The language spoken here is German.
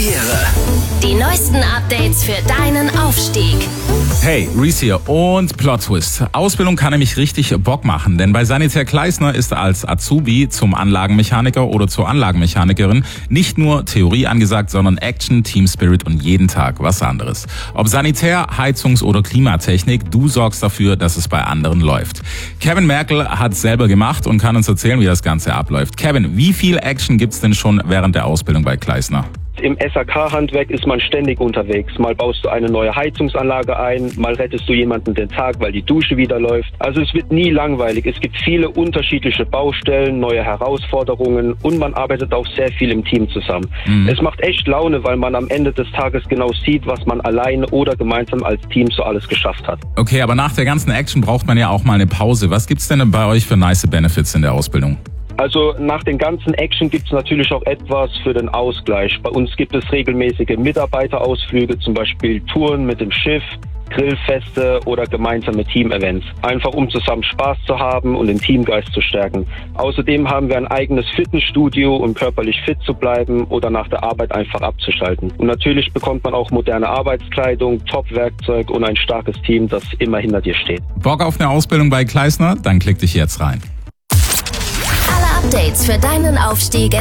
Karriere. Die neuesten Updates für deinen Aufstieg. Hey, Reese hier und Plot Twist. Ausbildung kann nämlich richtig Bock machen, denn bei Sanitär Kleisner ist als Azubi zum Anlagenmechaniker oder zur Anlagenmechanikerin nicht nur Theorie angesagt, sondern Action, Team Spirit und jeden Tag was anderes. Ob Sanitär, Heizungs- oder Klimatechnik, du sorgst dafür, dass es bei anderen läuft. Kevin Merkel hat es selber gemacht und kann uns erzählen, wie das Ganze abläuft. Kevin, wie viel Action gibt's denn schon während der Ausbildung bei Kleisner? Im SAK-Handwerk ist man ständig unterwegs. Mal baust du eine neue Heizungsanlage ein, mal rettest du jemanden den Tag, weil die Dusche wieder läuft. Also es wird nie langweilig. Es gibt viele unterschiedliche Baustellen, neue Herausforderungen und man arbeitet auch sehr viel im Team zusammen. Es macht echt Laune, weil man am Ende des Tages genau sieht, was man alleine oder gemeinsam als Team so alles geschafft hat. Okay, aber nach der ganzen Action braucht man ja auch mal eine Pause. Was gibt's denn bei euch für nice Benefits in der Ausbildung? Also nach den ganzen Action gibt es natürlich auch etwas für den Ausgleich. Bei uns gibt es regelmäßige Mitarbeiterausflüge, zum Beispiel Touren mit dem Schiff, Grillfeste oder gemeinsame Team-Events. Einfach um zusammen Spaß zu haben und den Teamgeist zu stärken. Außerdem haben wir ein eigenes Fitnessstudio, um körperlich fit zu bleiben oder nach der Arbeit einfach abzuschalten. Und natürlich bekommt man auch moderne Arbeitskleidung, Top-Werkzeug und ein starkes Team, das immer hinter dir steht. Bock auf eine Ausbildung bei Kleisner? Dann klick dich jetzt rein. Alle Updates für deinen Aufstieg